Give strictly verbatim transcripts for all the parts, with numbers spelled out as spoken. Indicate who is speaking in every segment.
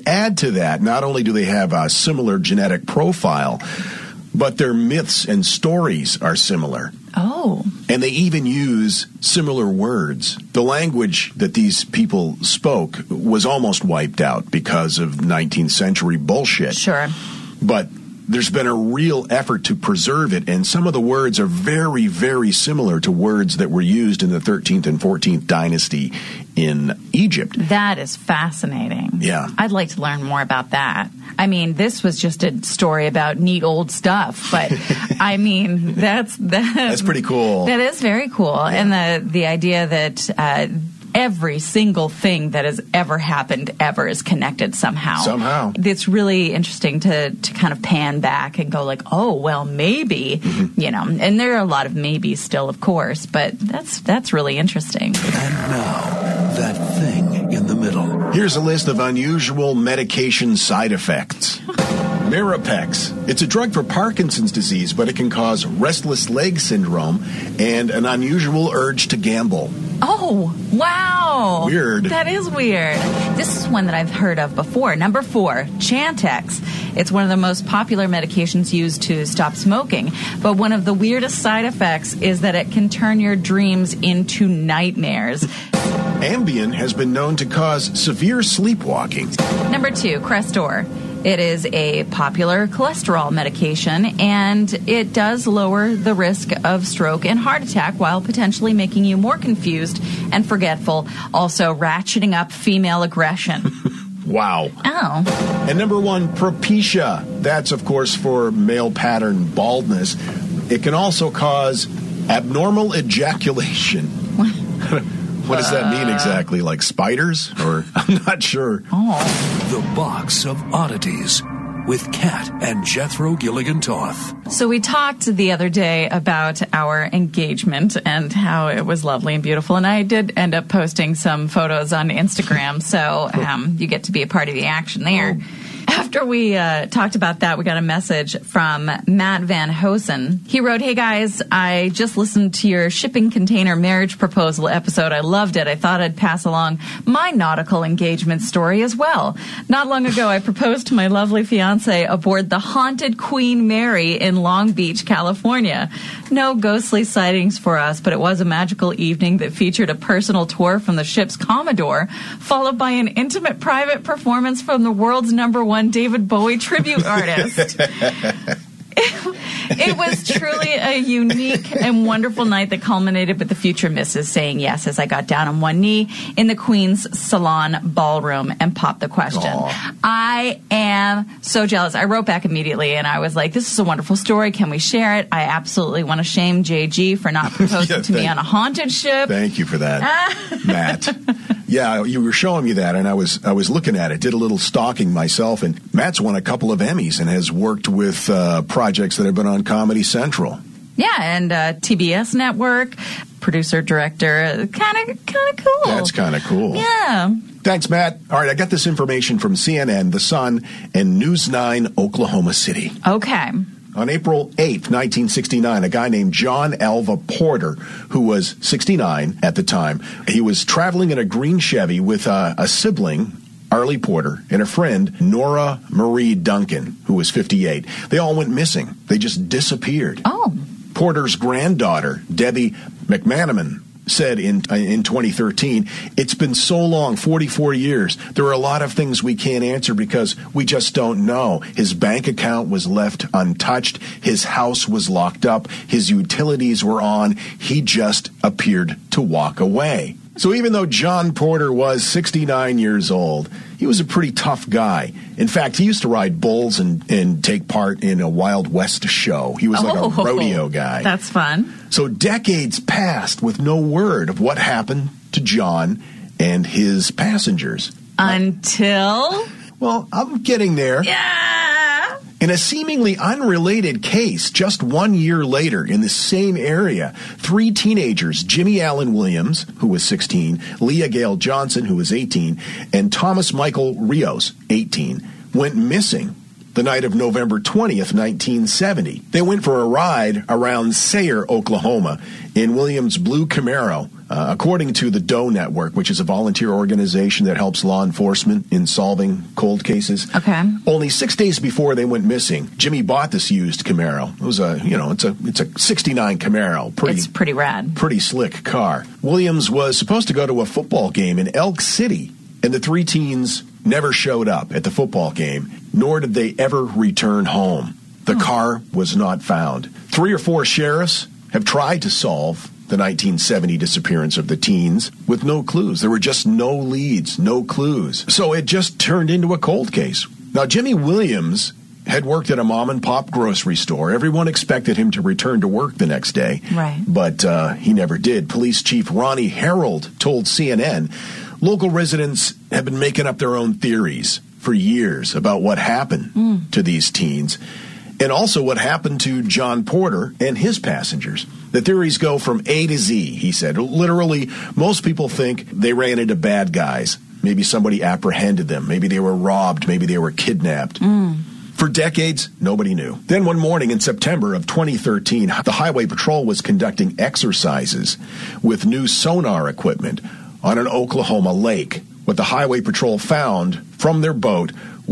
Speaker 1: add to that, not only do they have a similar genetic profile, but their myths and stories are similar.
Speaker 2: Oh.
Speaker 1: And they even use similar words. The language that these people spoke was almost wiped out because of nineteenth century bullshit.
Speaker 2: Sure.
Speaker 1: But there's been a real effort to preserve it, and some of the words are very, very similar to words that were used in the thirteenth and fourteenth dynasty in Egypt.
Speaker 2: That is fascinating.
Speaker 1: Yeah.
Speaker 2: I'd like to learn more about that. I mean, this was just a story about neat old stuff, but I mean, that's that,
Speaker 1: that's pretty cool.
Speaker 2: That is very cool. Yeah. And the, the idea that uh, every single thing that has ever happened ever is connected somehow.
Speaker 1: Somehow.
Speaker 2: It's really interesting to, to kind of pan back and go like, oh, well, maybe, mm-hmm. you know, and there are a lot of maybes still, of course, but that's that's really interesting.
Speaker 3: And now, that thing in the middle.
Speaker 1: Here's a list of unusual medication side effects. Mirapex. It's a drug for Parkinson's disease, but it can cause restless leg syndrome and an unusual urge to gamble.
Speaker 2: Oh, wow.
Speaker 1: Weird.
Speaker 2: That is weird. This is one that I've heard of before. Number four, Chantix. It's one of the most popular medications used to stop smoking. But one of the weirdest side effects is that it can turn your dreams into nightmares.
Speaker 1: Ambien has been known to cause severe sleepwalking.
Speaker 2: Number two, Crestor. It is a popular cholesterol medication, and it does lower the risk of stroke and heart attack while potentially making you more confused and forgetful, also ratcheting up female aggression.
Speaker 1: Wow.
Speaker 2: Oh.
Speaker 1: And number one, Propecia. That's, of course, for male pattern baldness. It can also cause abnormal ejaculation. What does that mean exactly? Like spiders? Or I'm not sure.
Speaker 2: Oh.
Speaker 3: The Box of Oddities with Kat and Jethro Gilligan Toth.
Speaker 2: So we talked the other day about our engagement and how it was lovely and beautiful. And I did end up posting some photos on Instagram. So um, you get to be a part of the action there. Oh. After we uh, talked about that, we got a message from Matt Van Hosen. He wrote, "Hey guys, I just listened to your shipping container marriage proposal episode. I loved it. I thought I'd pass along my nautical engagement story as well. Not long ago, I proposed to my lovely fiance aboard the haunted Queen Mary in Long Beach, California. No ghostly sightings for us, but it was a magical evening that featured a personal tour from the ship's Commodore, followed by an intimate private performance from the world's number one David Bowie tribute artist. It was truly a unique and wonderful night that culminated with the future missus saying yes as I got down on one knee in the Queen's Salon ballroom and popped the question." Aww. I am so jealous. I wrote back immediately and I was like, this is a wonderful story. Can we share it? I absolutely want to shame J G for not proposing yeah, to me on a haunted ship.
Speaker 1: Thank you for that, Matt. Yeah, you were showing me that, and I was I was looking at it, did a little stalking myself, and Matt's won a couple of Emmys and has worked with uh, projects that have been on Comedy Central.
Speaker 2: Yeah, and uh, T B S Network, producer, director, kind of kind of cool.
Speaker 1: That's kind of cool.
Speaker 2: Yeah.
Speaker 1: Thanks, Matt. All right, I got this information from C N N, The Sun, and News nine, Oklahoma City.
Speaker 2: Okay.
Speaker 1: On April eighth, nineteen sixty-nine, a guy named John Alva Porter, who was sixty-nine at the time, he was traveling in a green Chevy with uh, a sibling, Arlie Porter, and a friend, Nora Marie Duncan, who was fifty-eight. They all went missing. They just disappeared.
Speaker 2: Oh.
Speaker 1: Porter's granddaughter, Debbie McManaman, said in in twenty thirteen, "It's been so long, forty-four years. There are a lot of things we can't answer because we just don't know. His bank account was left untouched. His house was locked up. His utilities were on. He just appeared to walk away." So even though John Porter was sixty-nine years old, he was a pretty tough guy. In fact, he used to ride bulls and, and take part in a Wild West show. He was like
Speaker 2: oh,
Speaker 1: a rodeo guy.
Speaker 2: That's fun.
Speaker 1: So decades passed with no word of what happened to John and his passengers.
Speaker 2: Until?
Speaker 1: Well, I'm getting there.
Speaker 2: Yeah!
Speaker 1: In a seemingly unrelated case, just one year later in the same area, three teenagers, Jimmy Allen Williams, who was sixteen, Leah Gale Johnson, who was eighteen, and Thomas Michael Rios, eighteen, went missing the night of November twentieth, nineteen seventy. They went for a ride around Sayre, Oklahoma, in Williams' blue Camaro Uh, according to the Doe Network, which is a volunteer organization that helps law enforcement in solving cold cases,
Speaker 2: okay.
Speaker 1: only six days before they went missing, Jimmy bought this used Camaro. It was a, you know, it's a it's a sixty-nine Camaro. Pretty,
Speaker 2: it's pretty rad.
Speaker 1: Pretty slick car. Williams was supposed to go to a football game in Elk City, and the three teens never showed up at the football game, nor did they ever return home. The oh. car was not found. Three or four sheriffs have tried to solve the nineteen seventy disappearance of the teens with no clues. There were just no leads, no clues. So it just turned into a cold case. Now, Jimmy Williams had worked at a mom-and-pop grocery store. Everyone expected him to return to work the next day.
Speaker 2: Right.
Speaker 1: But uh, he never did. Police Chief Ronnie Harold told C N N, local residents have been making up their own theories for years about what happened mm. to these teens, and also what happened to John Porter and his passengers. The theories go from A to Z, he said. Literally, most people think they ran into bad guys. Maybe somebody apprehended them. Maybe they were robbed. Maybe they were kidnapped.
Speaker 2: Mm.
Speaker 1: For decades, nobody knew. Then one morning in September of twenty thirteen, the Highway Patrol was conducting exercises with new sonar equipment on an Oklahoma lake. What the Highway Patrol found from their boat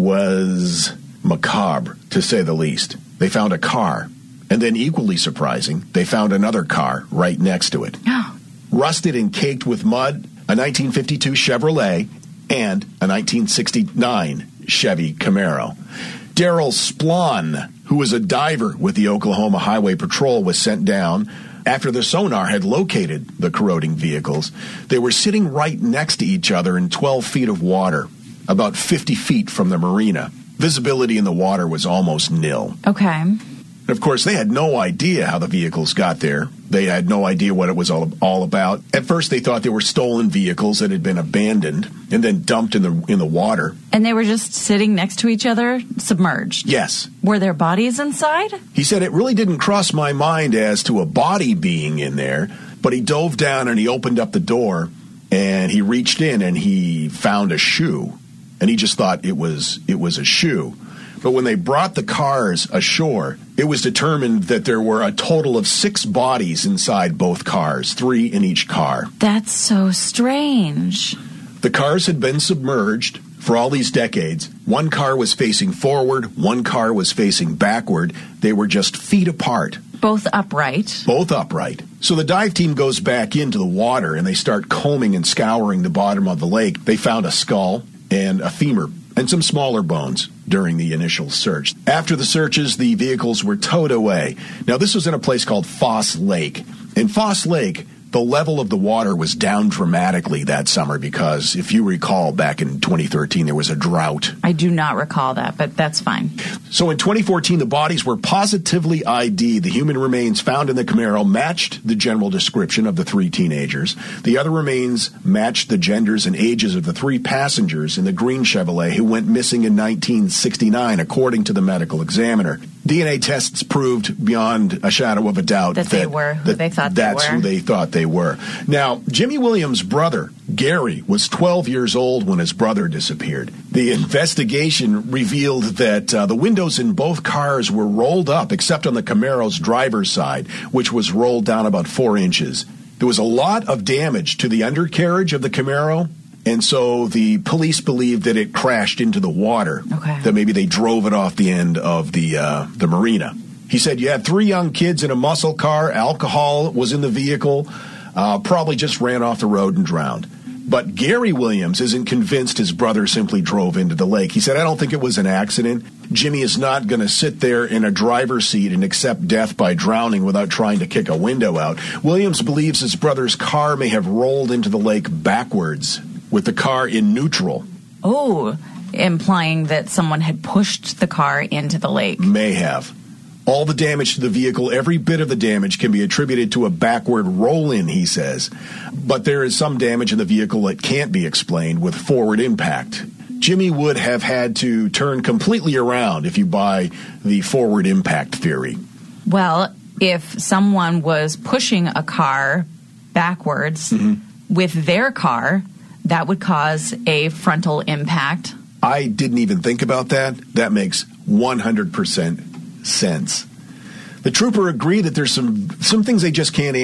Speaker 1: was macabre, to say the least. They found a car, and then equally surprising, they found another car right next to it. Rusted and caked with mud, a nineteen fifty-two Chevrolet, and a nineteen sixty-nine Chevy Camaro. Daryl Splon, who was a diver with the Oklahoma Highway Patrol, was sent down after the sonar had located the corroding vehicles. They were sitting right next to each other in twelve feet of water, about fifty feet from the marina. Visibility in the water was almost nil.
Speaker 2: Okay.
Speaker 1: And of course, they had no idea how the vehicles got there. They had no idea what it was all, all about. At first, they thought they were stolen vehicles that had been abandoned and then dumped in the in the water.
Speaker 2: And they were just sitting next to each other, submerged?
Speaker 1: Yes.
Speaker 2: Were there bodies inside?
Speaker 1: He said, it really didn't cross my mind as to a body being in there, but he dove down and he opened up the door and he reached in and he found a shoe. And he just thought it was it was a shoe. But when they brought the cars ashore, it was determined that there were a total of six bodies inside both cars, three in each car.
Speaker 2: That's so strange.
Speaker 1: The cars had been submerged for all these decades. One car was facing forward, one car was facing backward. They were just feet apart.
Speaker 2: Both upright.
Speaker 1: Both upright. So the dive team goes back into the water and they start combing and scouring the bottom of the lake. They found a skull and a femur and some smaller bones during the initial search. After the searches, the vehicles were towed away. Now, this was in a place called Foss Lake. In Foss Lake, the level of the water was down dramatically that summer because, if you recall, back in twenty thirteen, there was a drought.
Speaker 2: I do not recall that, but that's fine.
Speaker 1: So in twenty fourteen, the bodies were positively I D'd. The human remains found in the Camaro matched the general description of the three teenagers. The other remains matched the genders and ages of the three passengers in the green Chevrolet who went missing in nineteen sixty-nine, according to the medical examiner. D N A tests proved beyond a shadow of a doubt
Speaker 2: that, that they were who
Speaker 1: that
Speaker 2: they thought they were.
Speaker 1: That's who they thought they were. Now, Jimmy Williams' brother, Gary, was twelve years old when his brother disappeared. The investigation revealed that uh, the windows in both cars were rolled up, except on the Camaro's driver's side, which was rolled down about four inches. There was a lot of damage to the undercarriage of the Camaro, and so the police believed that it crashed into the water,
Speaker 2: okay.
Speaker 1: that maybe they drove it off the end of the uh, the marina. He said, you had three young kids in a muscle car, alcohol was in the vehicle, uh, probably just ran off the road and drowned. But Gary Williams isn't convinced his brother simply drove into the lake. He said, I don't think it was an accident. Jimmy is not going to sit there in a driver's seat and accept death by drowning without trying to kick a window out. Williams believes his brother's car may have rolled into the lake backwards, with the car in neutral.
Speaker 2: Oh, implying that someone had pushed the car into the lake.
Speaker 1: May have. All the damage to the vehicle, every bit of the damage can be attributed to a backward roll-in, he says. But there is some damage in the vehicle that can't be explained with forward impact. Jimmy would have had to turn completely around if you buy the forward impact theory.
Speaker 2: Well, if someone was pushing a car backwards mm-hmm. with their car, that would cause a frontal impact.
Speaker 1: I didn't even think about that. That makes one hundred percent sense. The trooper agreed that there's some some things they just can't answer.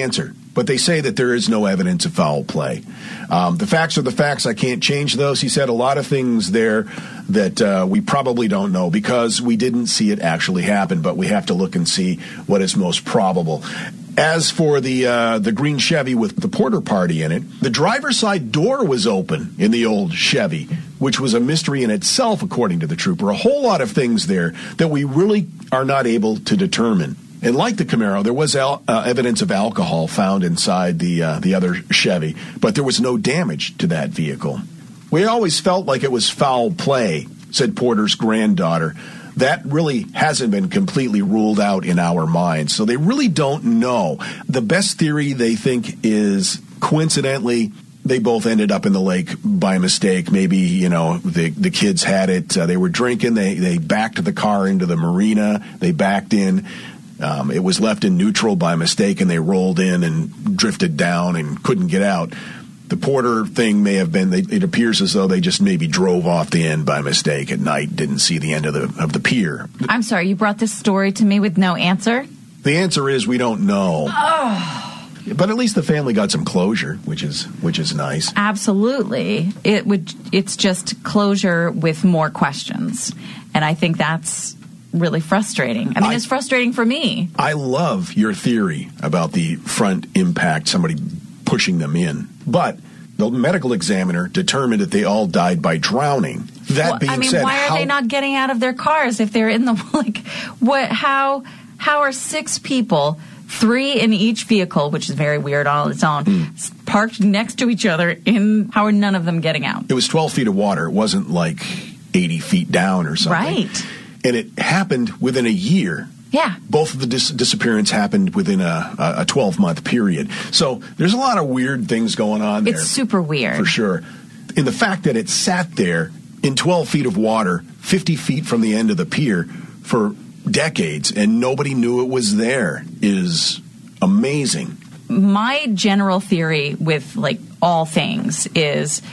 Speaker 1: But they say that there is no evidence of foul play. Um, the facts are the facts. I can't change those. He said a lot of things there that uh, we probably don't know because we didn't see it actually happen, but we have to look and see what is most probable. As for the uh, the green Chevy with the Porter Party in it, the driver's side door was open in the old Chevy, which was a mystery in itself, according to the trooper. A whole lot of things there that we really are not able to determine. And like the Camaro, there was al- uh, evidence of alcohol found inside the uh, the other Chevy, but there was no damage to that vehicle. We always felt like it was foul play, said Porter's granddaughter. That really hasn't been completely ruled out in our minds, so they really don't know. The best theory, they think, is coincidentally they both ended up in the lake by mistake. Maybe, you know, the the kids had it. Uh, they were drinking. They, they backed the car into the marina. They backed in. Um, it was left in neutral by mistake, and they rolled in and drifted down and couldn't get out. The Porter thing may have been, they, it appears as though they just maybe drove off the end by mistake at night, didn't see the end of the of the pier.
Speaker 2: I'm sorry, you brought this story to me with no answer?
Speaker 1: The answer is we don't know.
Speaker 2: Oh.
Speaker 1: But at least the family got some closure, which is which is nice.
Speaker 2: Absolutely. It would. It's just closure with more questions. And I think that's really frustrating. I mean, I, it's frustrating for me.
Speaker 1: I love your theory about the front impact, somebody pushing them in. But the medical examiner determined that they all died by drowning. That
Speaker 2: well,
Speaker 1: being
Speaker 2: I mean,
Speaker 1: said,
Speaker 2: why are
Speaker 1: how,
Speaker 2: they not getting out of their cars if they're in the, like, what, how, how are six people, three in each vehicle, which is very weird on its own, mm. parked next to each other, in, how are none of them getting out?
Speaker 1: It was twelve feet of water. It wasn't like eighty feet down or something.
Speaker 2: Right.
Speaker 1: And it happened within a year.
Speaker 2: Yeah.
Speaker 1: Both of the dis- disappearance happened within a, a twelve-month period. So there's a lot of weird things going on there.
Speaker 2: It's super weird.
Speaker 1: For sure. And the fact that it sat there in twelve feet of water, fifty feet from the end of the pier for decades, and nobody knew it was there is amazing.
Speaker 2: My general theory with, like, all things is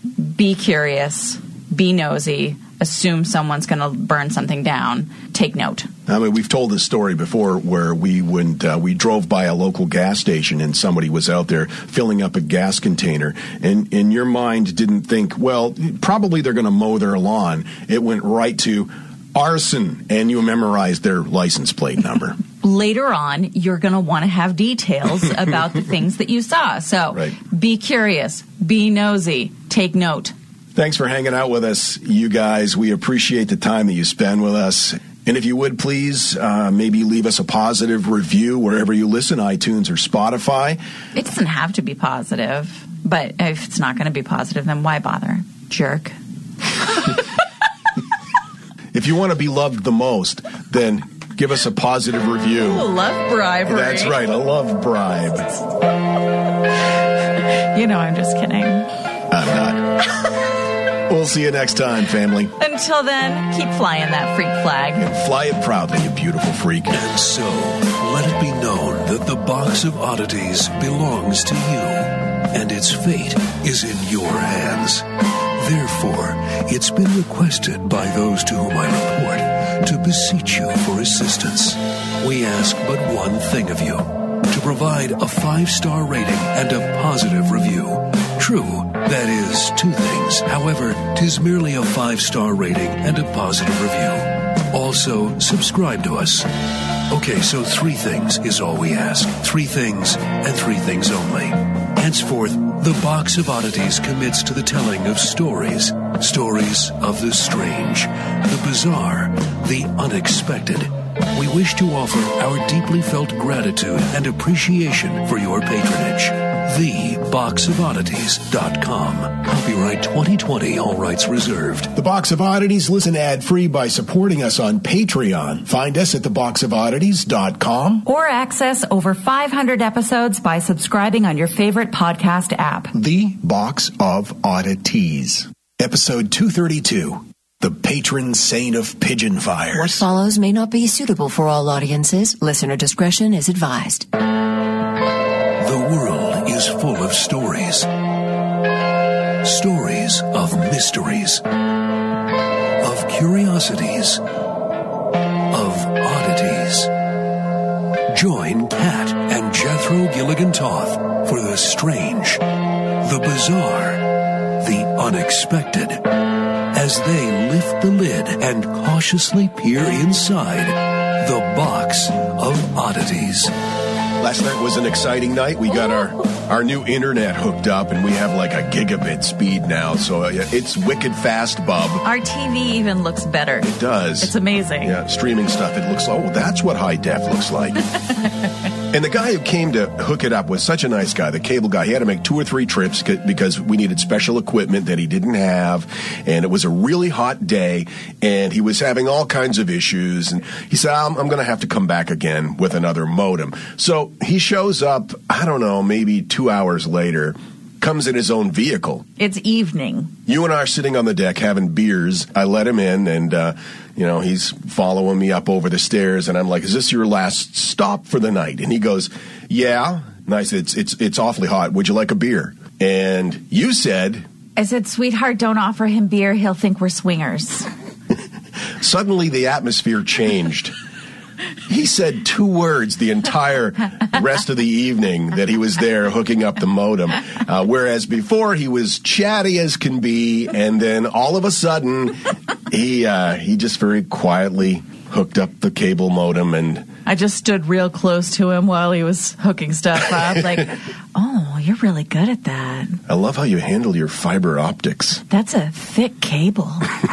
Speaker 2: be curious, be nosy, assume someone's going to burn something down, take note.
Speaker 1: I mean, we've told this story before where we went, uh, we drove by a local gas station and somebody was out there filling up a gas container. And in your mind didn't think, well, probably they're going to mow their lawn. It went right to arson, and you memorized their license plate number.
Speaker 2: Later on, you're going to want to have details about the things that you saw. So
Speaker 1: right.
Speaker 2: Be curious, be nosy, take note.
Speaker 1: Thanks for hanging out with us, you guys. We appreciate the time that you spend with us. And if you would, please, uh, maybe leave us a positive review wherever you listen, iTunes or Spotify.
Speaker 2: It doesn't have to be positive, but if it's not going to be positive, then why bother? Jerk.
Speaker 1: If you want to be loved the most, then give us a positive review.
Speaker 2: Ooh, love bribery.
Speaker 1: That's right, a love bribe.
Speaker 2: You know, I'm just kidding.
Speaker 1: I'm not. We'll see you next time, family.
Speaker 2: Until then, keep flying that freak flag.
Speaker 1: And fly it proudly, you beautiful freak.
Speaker 3: And so, let it be known that the Box of Oddities belongs to you, and its fate is in your hands. Therefore, it's been requested by those to whom I report to beseech you for assistance. We ask but one thing of you, to provide a five-star rating and a positive review. True, that is two things. However, 'tis merely a five-star rating and a positive review. Also, subscribe to us. Okay, so three things is all we ask. Three things and three things only. Henceforth, the Box of Oddities commits to the telling of stories. Stories of the strange, the bizarre, the unexpected. We wish to offer our deeply felt gratitude and appreciation for your patronage. the box of oddities dot com. Copyright twenty twenty, all rights reserved.
Speaker 1: The Box of Oddities, listen ad-free by supporting us on Patreon. Find us at the box of oddities dot com.
Speaker 2: Or access over five hundred episodes by subscribing on your favorite podcast app.
Speaker 1: The Box of Oddities. Episode two thirty-two. The Patron Saint of Pigeon Fires.
Speaker 4: What follows may not be suitable for all audiences. Listener discretion is advised.
Speaker 3: The world is full of stories. Stories of mysteries, of curiosities, of oddities. Join Kat and Join Jethro Gilligan Toth for the strange, the bizarre, the unexpected, as they lift the lid and cautiously peer inside the box of oddities.
Speaker 1: Last night was an exciting night. We got our, our new internet hooked up, and we have like a gigabit speed now, so it's wicked fast, bub.
Speaker 2: Our T V even looks better.
Speaker 1: It does.
Speaker 2: It's amazing.
Speaker 1: Yeah, streaming stuff, it looks like, oh, that's what high def looks like. And the guy who came to hook it up was such a nice guy, the cable guy. He had to make two or three trips because we needed special equipment that he didn't have, and it was a really hot day, and he was having all kinds of issues, and he said, I'm, I'm going to have to come back again with another modem. So he shows up, I don't know, maybe two hours later, comes in his own vehicle.
Speaker 2: It's evening.
Speaker 1: You and I are sitting on the deck having beers. I let him in, and, uh, you know, he's following me up over the stairs, and I'm like, is this your last stop for the night? And he goes, yeah. And I said, it's, it's, it's awfully hot. Would you like a beer? And you said...
Speaker 2: I said, sweetheart, don't offer him beer. He'll think we're swingers.
Speaker 1: Suddenly the atmosphere changed. He said two words the entire rest of the evening that he was there hooking up the modem, uh, whereas before he was chatty as can be, and then all of a sudden he uh, he just very quietly hooked up the cable modem, and
Speaker 2: I just stood real close to him while he was hooking stuff up, like, oh, you're really good at that.
Speaker 1: I love how you handle your fiber optics.
Speaker 2: That's a thick cable.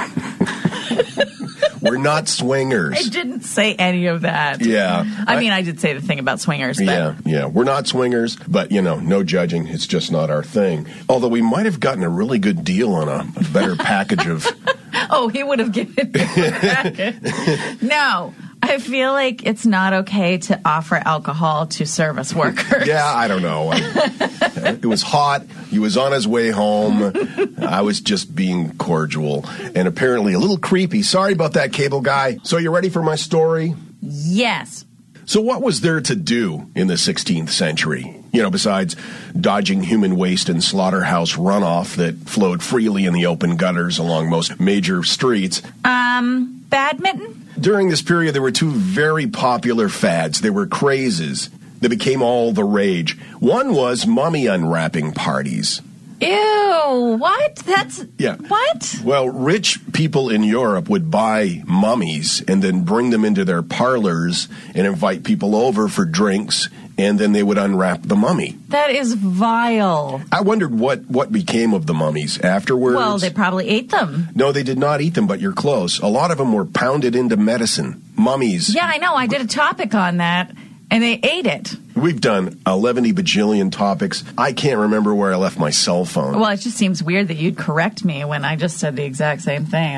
Speaker 1: We're not swingers.
Speaker 2: I didn't say any of that.
Speaker 1: Yeah.
Speaker 2: I, I mean, I did say the thing about swingers. But.
Speaker 1: Yeah, yeah. We're not swingers, but, you know, no judging. It's just not our thing. Although we might have gotten a really good deal on a, a better package of...
Speaker 2: Oh, he would have given me a package. No. I feel like it's not okay to offer alcohol to service workers.
Speaker 1: Yeah, I don't know. I, it was hot. He was on his way home. I was just being cordial and apparently a little creepy. Sorry about that, cable guy. So you ready for my story?
Speaker 2: Yes.
Speaker 1: So what was there to do in the sixteenth century? You know, besides dodging human waste and slaughterhouse runoff that flowed freely in the open gutters along most major streets.
Speaker 2: Um, badminton?
Speaker 1: During this period, there were two very popular fads. They were crazes that became all the rage. One was mummy unwrapping parties.
Speaker 2: Ew, what? That's...
Speaker 1: Yeah.
Speaker 2: What?
Speaker 1: Well, rich people in Europe would buy mummies and then bring them into their parlors and invite people over for drinks, and then they would unwrap the mummy.
Speaker 2: That is vile.
Speaker 1: I wondered what, what became of the mummies afterwards.
Speaker 2: Well, they probably ate them.
Speaker 1: No, they did not eat them, but you're close. A lot of them were pounded into medicine. Mummies.
Speaker 2: Yeah, I know. I did a topic on that, and they ate it.
Speaker 1: We've done eleven bajillion topics. I can't remember where I left my cell phone.
Speaker 2: Well, it just seems weird that you'd correct me when I just said the exact same thing.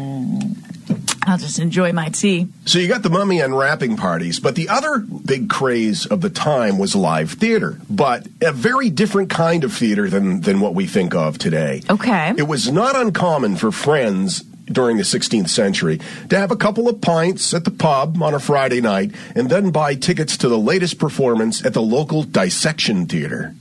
Speaker 2: I'll just enjoy my tea.
Speaker 1: So you got the mummy unwrapping parties, but the other big craze of the time was live theater, but a very different kind of theater than, than what we think of today.
Speaker 2: Okay.
Speaker 1: It was not uncommon for friends during the sixteenth century to have a couple of pints at the pub on a Friday night and then buy tickets to the latest performance at the local dissection theater.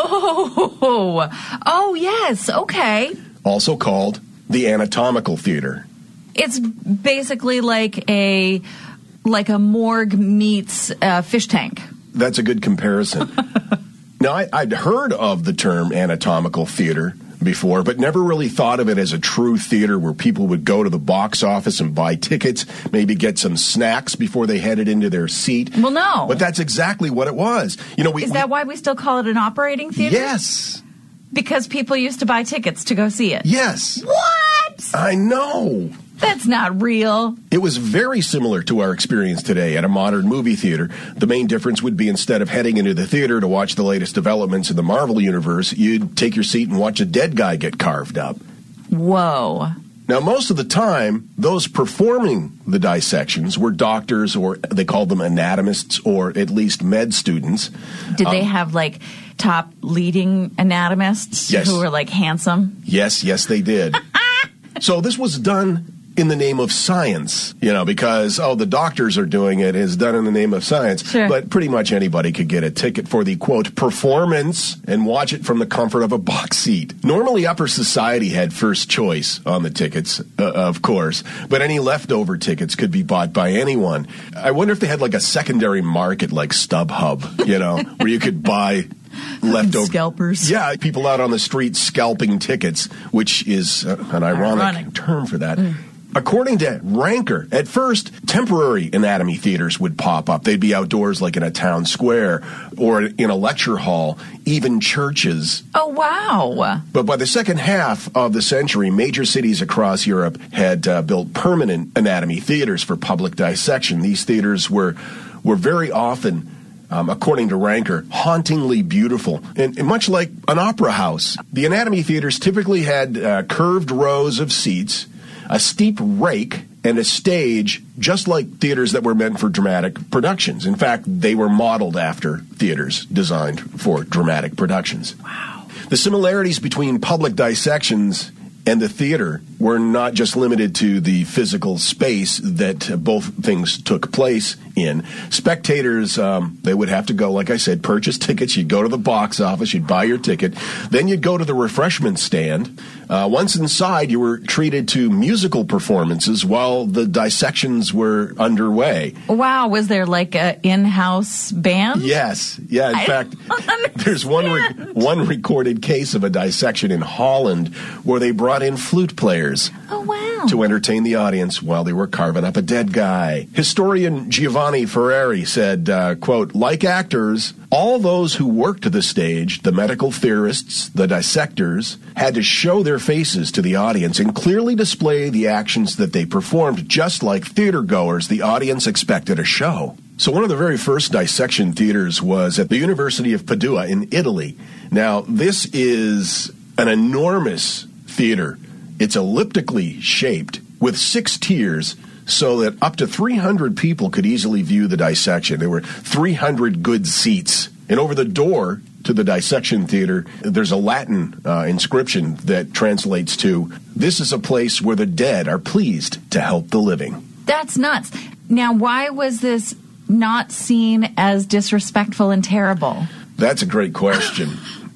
Speaker 2: Oh, oh yes, okay.
Speaker 1: Also called the anatomical theater.
Speaker 2: It's basically like a like a morgue meets a fish tank.
Speaker 1: That's a good comparison. Now, I, I'd heard of the term anatomical theater before, but never really thought of it as a true theater where people would go to the box office and buy tickets, maybe get some snacks before they headed into their seat.
Speaker 2: Well, no.
Speaker 1: But that's exactly what it was. You know, we,
Speaker 2: Is that
Speaker 1: we,
Speaker 2: why we still call it an operating theater?
Speaker 1: Yes.
Speaker 2: Because people used to buy tickets to go see it.
Speaker 1: Yes.
Speaker 2: What?
Speaker 1: I know.
Speaker 2: That's not real.
Speaker 1: It was very similar to our experience today at a modern movie theater. The main difference would be instead of heading into the theater to watch the latest developments in the Marvel Universe, you'd take your seat and watch a dead guy get carved up.
Speaker 2: Whoa.
Speaker 1: Now, most of the time, those performing the dissections were doctors, or they called them anatomists, or at least med students.
Speaker 2: Did
Speaker 1: um,
Speaker 2: they have, like, top leading anatomists
Speaker 1: yes.
Speaker 2: who were, like, handsome?
Speaker 1: Yes, yes, they did. So this was done in the name of science, you know, because, oh, the doctors are doing it, it's done in the name of science.
Speaker 2: Sure.
Speaker 1: But pretty much anybody could get a ticket for the, quote, performance and watch it from the comfort of a box seat. Normally, upper society had first choice on the tickets, uh, of course, but any leftover tickets could be bought by anyone. I wonder if they had like a secondary market like StubHub, you know, where you could buy leftover
Speaker 2: scalpers.
Speaker 1: Yeah, people out on the street scalping tickets, which is uh, an ironic,
Speaker 2: Ironic.
Speaker 1: term for that. Mm. According to Ranker, at first, temporary anatomy theaters would pop up. They'd be outdoors like in a town square or in a lecture hall, even churches.
Speaker 2: Oh, wow.
Speaker 1: But by the second half of the century, major cities across Europe had uh, built permanent anatomy theaters for public dissection. These theaters were, were very often, Um, according to Ranker, hauntingly beautiful, and, and much like an opera house. The anatomy theaters typically had uh, curved rows of seats, a steep rake, and a stage, just like theaters that were meant for dramatic productions. In fact, they were modeled after theaters designed for dramatic productions.
Speaker 2: Wow.
Speaker 1: The similarities between public dissections and the theater were not just limited to the physical space that both things took place in. Spectators, um, they would have to go, like I said, purchase tickets. You'd go to the box office, you'd buy your ticket. Then you'd go to the refreshment stand. Uh, once inside, you were treated to musical performances while the dissections were underway.
Speaker 2: Wow, was there like an in-house band?
Speaker 1: Yes. Yeah, in
Speaker 2: I
Speaker 1: fact,
Speaker 2: don't
Speaker 1: there's one re- one recorded case of a dissection in Holland where they brought in flute players.
Speaker 2: Oh, wow.
Speaker 1: To entertain the audience while they were carving up a dead guy. Historian Giovanni Ferrari said, uh, quote, like actors, all those who worked the stage, the medical theorists, the dissectors, had to show their faces to the audience and clearly display the actions that they performed. Just like theater goers, the audience expected a show. So one of the very first dissection theaters was at the University of Padua in Italy. Now, this is an enormous theater. It's elliptically shaped with six tiers so that up to three hundred people could easily view the dissection. There were three hundred good seats. And over the door to the dissection theater, there's a Latin uh, inscription that translates to, "This is a place where the dead are pleased to help the living."
Speaker 2: That's nuts. Now, why was this not seen as disrespectful and terrible?
Speaker 1: That's a great question.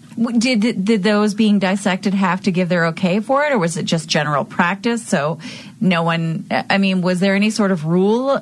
Speaker 2: Did did those being dissected have to give their okay for it, or was it just general practice? So no one, I mean, was there any sort of rule?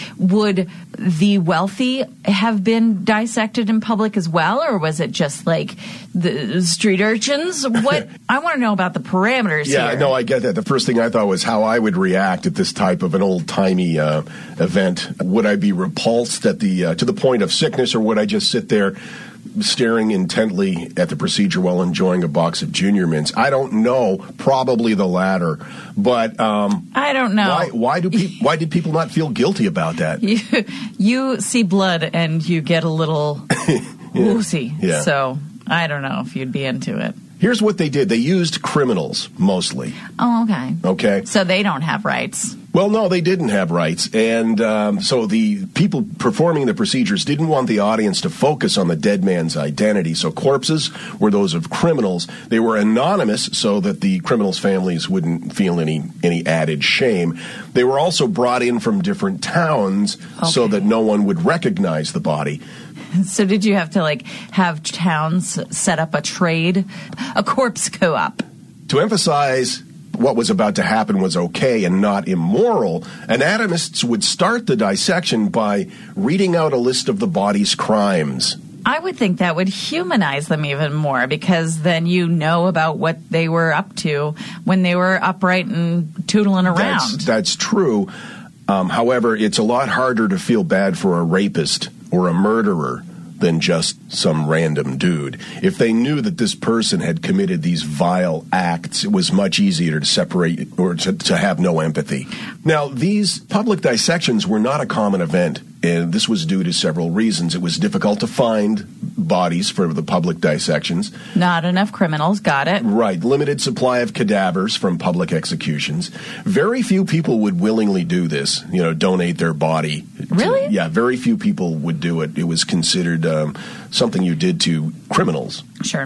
Speaker 2: Would the wealthy have been dissected in public as well, or was it just like the street urchins? What I want to know about the parameters
Speaker 1: yeah,
Speaker 2: here.
Speaker 1: no, I get that. The first thing I thought was how I would react at this type of an old-timey uh, event. Would I be repulsed at the uh, to the point of sickness, or would I just sit there staring intently at the procedure while enjoying a box of Junior Mints? I don't know. Probably the latter. But um,
Speaker 2: I don't know.
Speaker 1: Why, why do pe- why did people not feel guilty about that?
Speaker 2: You, you see blood and you get a little
Speaker 1: yeah.
Speaker 2: woozy.
Speaker 1: Yeah.
Speaker 2: So I don't know if you'd be into it.
Speaker 1: Here's what they did. They used criminals, mostly.
Speaker 2: Oh, okay.
Speaker 1: Okay.
Speaker 2: So they don't have rights.
Speaker 1: Well, no, they didn't have rights. And um, so the people performing the procedures didn't want the audience to focus on the dead man's identity. So corpses were those of criminals. They were anonymous so that the criminals' families wouldn't feel any, any added shame. They were also brought in from different towns
Speaker 2: okay.
Speaker 1: so that no one would recognize the body.
Speaker 2: So did you have to, like, have towns set up a trade, a corpse co-op?
Speaker 1: To emphasize what was about to happen was okay and not immoral, anatomists would start the dissection by reading out a list of the body's crimes.
Speaker 2: I would think that would humanize them even more, because then you know about what they were up to when they were upright and tootling around.
Speaker 1: That's, that's true. Um, however, it's a lot harder to feel bad for a rapist or a murderer than just some random dude. If they knew that this person had committed these vile acts, it was much easier to separate or to, to have no empathy. Now, these public dissections were not a common event, and this was due to several reasons. It was difficult to find bodies for the public dissections.
Speaker 2: Not enough criminals, got it.
Speaker 1: Right. Limited supply of cadavers from public executions. Very few people would willingly do this, you know, donate their body. To,
Speaker 2: really?
Speaker 1: Yeah, very few people would do it. It was considered um, something you did to criminals.
Speaker 2: Sure.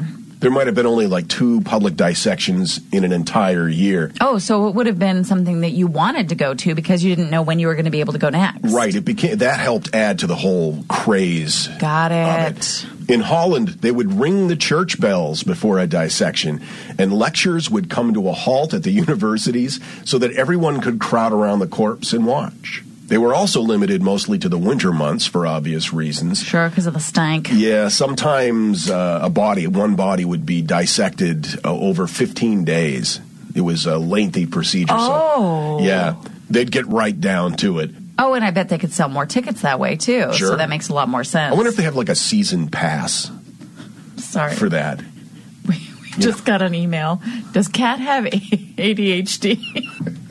Speaker 1: There might have been only like two public dissections in an entire year.
Speaker 2: Oh, so it would have been something that you wanted to go to because you didn't know when you were going to be able to go next.
Speaker 1: Right. It became that helped add to the whole craze.
Speaker 2: Got it.
Speaker 1: Of it. In Holland, they would ring the church bells before a dissection, and lectures would come to a halt at the universities so that everyone could crowd around the corpse and watch. They were also limited mostly to the winter months for obvious reasons.
Speaker 2: Sure, because of the stank.
Speaker 1: Yeah, sometimes uh, a body, one body would be dissected uh, over fifteen days. It was a lengthy procedure.
Speaker 2: Oh.
Speaker 1: So, yeah, they'd get right down to it.
Speaker 2: Oh, and I bet they could sell more tickets that way, too.
Speaker 1: Sure.
Speaker 2: So that makes a lot more sense.
Speaker 1: I wonder if they have like a season pass
Speaker 2: Sorry.
Speaker 1: for that.
Speaker 2: We, we just
Speaker 1: Yeah.
Speaker 2: got an email. Does Kat have A D H D?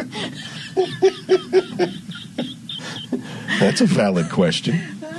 Speaker 1: That's a valid question.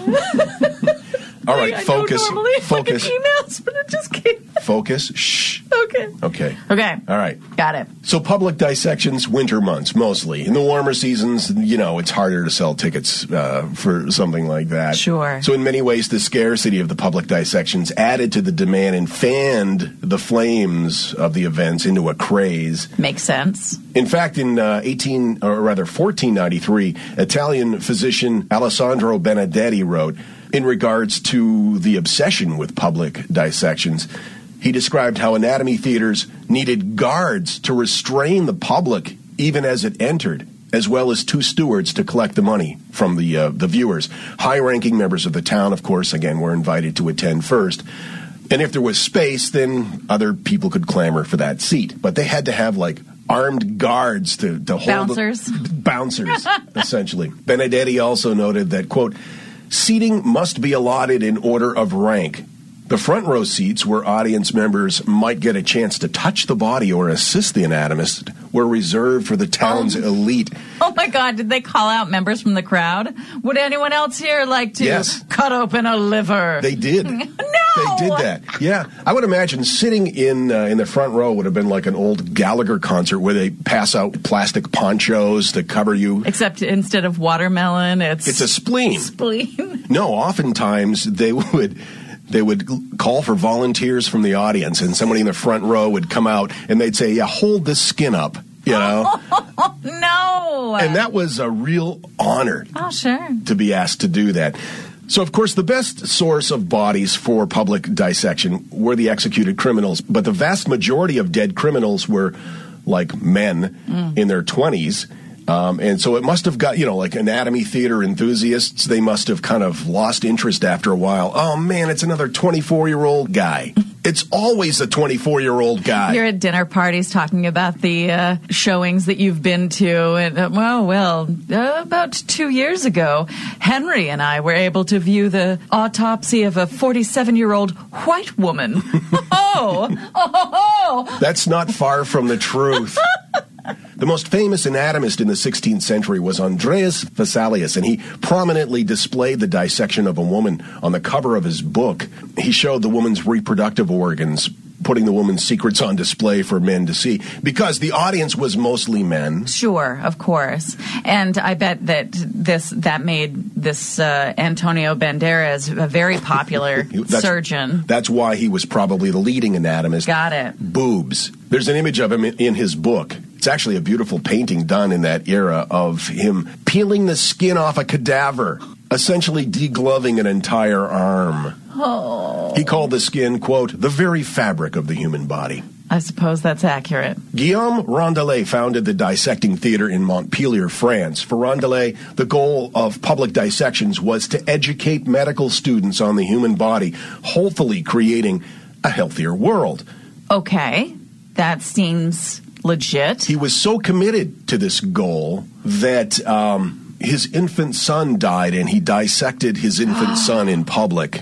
Speaker 1: All right,
Speaker 2: I
Speaker 1: focus.
Speaker 2: don't normally
Speaker 1: Focus.
Speaker 2: look at emails, but it just came.
Speaker 1: Focus. Shh.
Speaker 2: Okay.
Speaker 1: Okay.
Speaker 2: Okay.
Speaker 1: All right.
Speaker 2: Got it.
Speaker 1: So public dissections, winter months mostly. In the warmer seasons, you know, it's harder to sell tickets uh, for something like that.
Speaker 2: Sure.
Speaker 1: So in many ways, the scarcity of the public dissections added to the demand and fanned the flames of the events into a craze.
Speaker 2: Makes sense.
Speaker 1: In fact, in uh, eighteen, or rather fourteen ninety-three, Italian physician Alessandro Benedetti wrote, in regards to the obsession with public dissections, he described how anatomy theaters needed guards to restrain the public even as it entered, as well as two stewards to collect the money from the uh, the viewers. High-ranking members of the town, of course, again, were invited to attend first. And if there was space, then other people could clamor for that seat. But they had to have, like, armed guards to, to hold...
Speaker 2: Bouncers?
Speaker 1: The, bouncers, essentially. Benedetti also noted that, quote, seating must be allotted in order of rank. The front row seats, where audience members might get a chance to touch the body or assist the anatomist, were reserved for the town's
Speaker 2: Oh.
Speaker 1: elite.
Speaker 2: Oh my God, did they call out members from the crowd? Would anyone else here like to
Speaker 1: Yes.
Speaker 2: cut open a liver?
Speaker 1: They did.
Speaker 2: No!
Speaker 1: They did that. Yeah. I would imagine sitting in uh, in the front row would have been like an old Gallagher concert where they pass out plastic ponchos to cover you.
Speaker 2: Except instead of watermelon, it's...
Speaker 1: It's a spleen.
Speaker 2: spleen.
Speaker 1: No, oftentimes they would... They would call for volunteers from the audience, and somebody in the front row would come out, and they'd say, yeah, hold this skin up, you know?
Speaker 2: No!
Speaker 1: And that was a real honor
Speaker 2: Oh, sure.
Speaker 1: to be asked to do that. So, of course, the best source of bodies for public dissection were the executed criminals, but the vast majority of dead criminals were, like, men mm. in their twenties. Um, and so it must have got, you know, like anatomy theater enthusiasts, they must have kind of lost interest after a while. Oh, man, it's another twenty-four-year-old guy. It's always a twenty-four-year-old guy.
Speaker 2: You're at dinner parties talking about the uh, showings that you've been to. And, uh, well, well, uh, about two years ago, Henry and I were able to view the autopsy of a forty-seven-year-old white woman. oh, oh, oh.
Speaker 1: That's not far from the truth. The most famous anatomist in the sixteenth century was Andreas Vesalius, and he prominently displayed the dissection of a woman on the cover of his book. He showed the woman's reproductive organs, putting the woman's secrets on display for men to see, because the audience was mostly men.
Speaker 2: Sure, of course. And I bet that this that made this uh, Antonio Banderas a very popular
Speaker 1: that's,
Speaker 2: surgeon.
Speaker 1: That's why he was probably the leading anatomist.
Speaker 2: Got it.
Speaker 1: Boobs. There's an image of him in his book. It's actually a beautiful painting done in that era of him peeling the skin off a cadaver, essentially degloving an entire arm.
Speaker 2: Oh.
Speaker 1: He called the skin, quote, the very fabric of the human body.
Speaker 2: I suppose that's accurate.
Speaker 1: Guillaume Rondelet founded the Dissecting Theater in Montpellier, France. For Rondelet, the goal of public dissections was to educate medical students on the human body, hopefully creating a healthier world.
Speaker 2: Okay, that seems legit.
Speaker 1: He was so committed to this goal that um, his infant son died, and he dissected his infant son in public.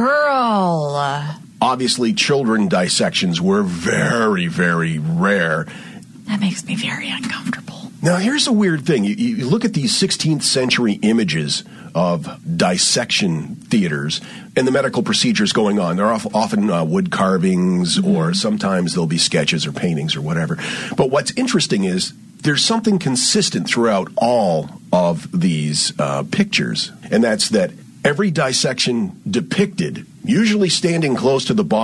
Speaker 2: Girl.
Speaker 1: Obviously, children dissections were very, very rare.
Speaker 2: That makes me very uncomfortable.
Speaker 1: Now, here's a weird thing. You, you look at these sixteenth century images of dissection theaters and the medical procedures going on. They're often uh, wood carvings, mm-hmm. or sometimes there'll be sketches or paintings or whatever. But what's interesting is there's something consistent throughout all of these uh, pictures, and that's that every dissection depicted, usually standing close to the body,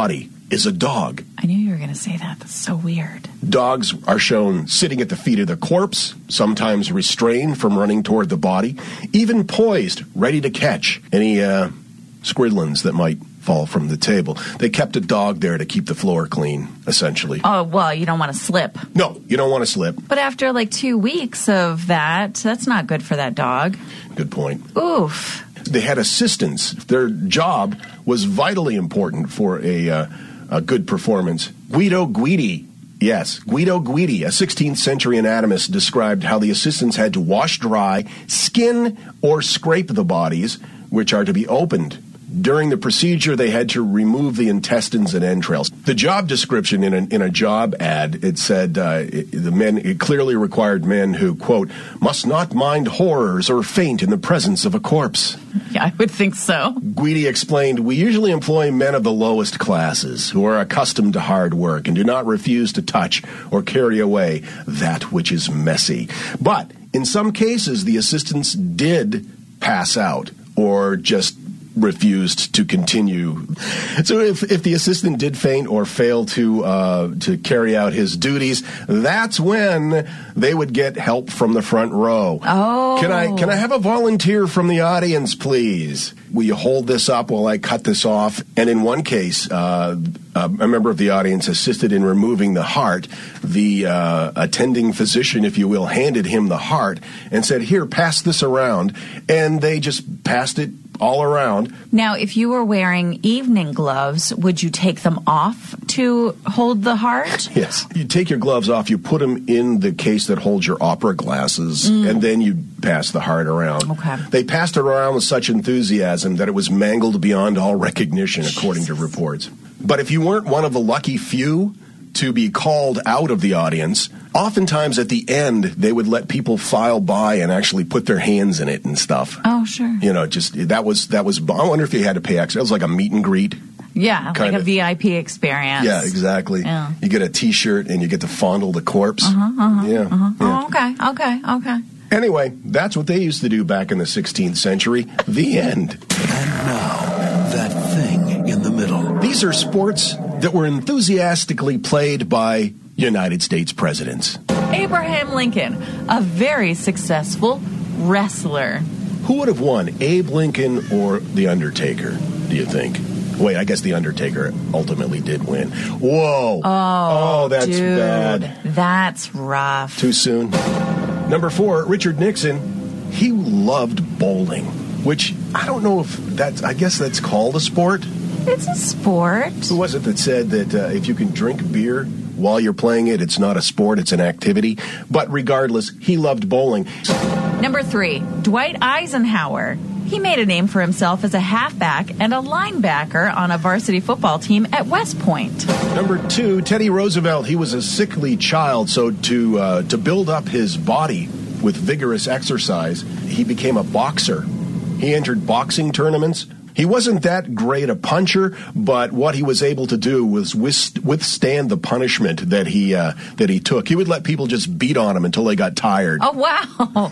Speaker 1: is a dog.
Speaker 2: I knew you were going to say that. That's so weird.
Speaker 1: Dogs are shown sitting at the feet of the corpse, sometimes restrained from running toward the body, even poised, ready to catch any uh, squidlings that might fall from the table. They kept a dog there to keep the floor clean, essentially.
Speaker 2: Oh, well, you don't want to slip.
Speaker 1: No, you don't want to slip.
Speaker 2: But after like two weeks of that, that's not good for that dog.
Speaker 1: Good point.
Speaker 2: Oof.
Speaker 1: They had assistants. Their job was vitally important for a, uh, a good performance. Guido Guidi, yes, Guido Guidi, a sixteenth century anatomist, described how the assistants had to wash dry, skin, or scrape the bodies, which are to be opened. During the procedure, they had to remove the intestines and entrails. The job description in a, in a job ad, it said uh, it, the men it clearly required men who, quote, must not mind horrors or faint in the presence of a corpse.
Speaker 2: Yeah, I would think so.
Speaker 1: Guidi explained, we usually employ men of the lowest classes who are accustomed to hard work and do not refuse to touch or carry away that which is messy. But in some cases, the assistants did pass out or just refused to continue. So if, if the assistant did faint or fail to uh, to carry out his duties, that's when they would get help from the front row.
Speaker 2: Oh.
Speaker 1: Can I can I have a volunteer from the audience, please? Will you hold this up while I cut this off? And in one case, uh, a member of the audience assisted in removing the heart. The uh, attending physician, if you will, handed him the heart and said, here, pass this around. And they just passed it all around.
Speaker 2: Now, if you were wearing evening gloves, would you take them off to hold the heart?
Speaker 1: Yes. You take your gloves off, you put them in the case that holds your opera glasses, mm. and then you pass the heart around.
Speaker 2: Okay.
Speaker 1: They passed it around with such enthusiasm that it was mangled beyond all recognition, according Jesus. to reports. But if you weren't one of the lucky few to be called out of the audience, oftentimes at the end, they would let people file by and actually put their hands in it and stuff.
Speaker 2: Oh, sure.
Speaker 1: You know, just, that was, that was, I wonder if you had to pay extra. It was like a meet and greet.
Speaker 2: Yeah,
Speaker 1: Kinda.
Speaker 2: like a V I P experience.
Speaker 1: Yeah, exactly.
Speaker 2: Yeah.
Speaker 1: You get a T-shirt and you get to fondle the corpse.
Speaker 2: Uh-huh, uh-huh,
Speaker 1: yeah.
Speaker 2: Uh-huh.
Speaker 1: yeah.
Speaker 2: Oh, okay, okay, okay.
Speaker 1: Anyway, that's what they used to do back in the sixteenth century. The end.
Speaker 3: And now, that thing in the middle.
Speaker 1: These are sports that were enthusiastically played by United States presidents.
Speaker 2: Abraham Lincoln, a very successful wrestler.
Speaker 1: Who would have won, Abe Lincoln or The Undertaker, do you think? Wait, I guess The Undertaker ultimately did win. Whoa.
Speaker 2: Oh,
Speaker 1: oh that's
Speaker 2: dude,
Speaker 1: bad.
Speaker 2: That's rough.
Speaker 1: Too soon. Number four, Richard Nixon. He loved bowling, which I don't know if that's, I guess that's called a sport.
Speaker 2: It's a sport.
Speaker 1: Who was it that said that uh, if you can drink beer while you're playing it, it's not a sport, it's an activity? But regardless, he loved bowling.
Speaker 2: Number three, Dwight Eisenhower. He made a name for himself as a halfback and a linebacker on a varsity football team at West Point.
Speaker 1: Number two, Teddy Roosevelt. He was a sickly child, so to uh, to build up his body with vigorous exercise, he became a boxer. He entered boxing tournaments. He wasn't that great a puncher, but what he was able to do was withstand the punishment that he uh, that he took. He would let people just beat on him until they got tired.
Speaker 2: Oh, wow.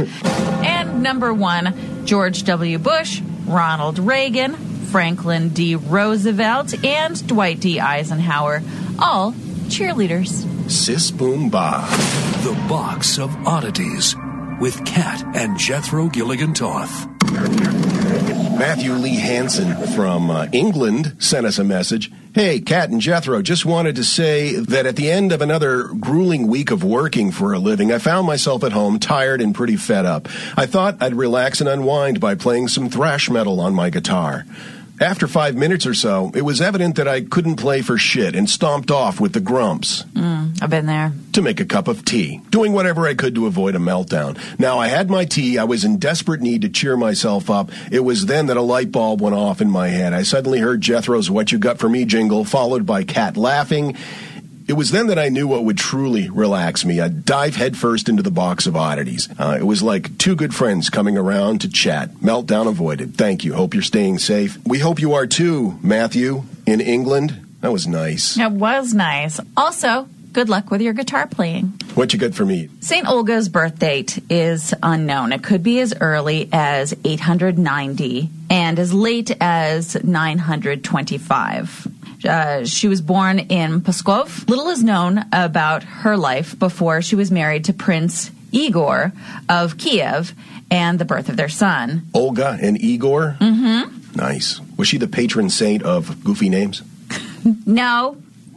Speaker 2: And number one, George W. Bush, Ronald Reagan, Franklin D. Roosevelt, and Dwight D. Eisenhower, all cheerleaders.
Speaker 1: Sis boom ba.
Speaker 3: The Box of Oddities with Kat and Jethro Gilligan Toth.
Speaker 1: Matthew Lee Hansen from uh, England sent us a message. Hey, Kat and Jethro, just wanted to say that at the end of another grueling week of working for a living, I found myself at home tired and pretty fed up. I thought I'd relax and unwind by playing some thrash metal on my guitar. After five minutes or so, it was evident that I couldn't play for shit and stomped off with the grumps.
Speaker 2: Mm, I've been there.
Speaker 1: To make a cup of tea, doing whatever I could to avoid a meltdown. Now, I had my tea. I was in desperate need to cheer myself up. It was then that a light bulb went off in my head. I suddenly heard Jethro's What You Got For Me jingle, followed by Kat laughing. It was then that I knew what would truly relax me. I'd dive headfirst into the box of oddities. Uh, it was like two good friends coming around to chat. Meltdown avoided. Thank you. Hope you're staying safe. We hope you are too, Matthew, in England. That was nice.
Speaker 2: It was nice. Also, good luck with your guitar playing.
Speaker 1: What you got for me?
Speaker 2: Saint Olga's birth date is unknown. It could be as early as eight hundred ninety and as late as nine hundred twenty-five. Uh, she was born in Pskov. Little is known about her life before she was married to Prince Igor of Kiev and the birth of their son.
Speaker 5: Olga and Igor?
Speaker 2: Mm-hmm.
Speaker 5: Nice. Was she the patron saint of goofy names?
Speaker 2: No.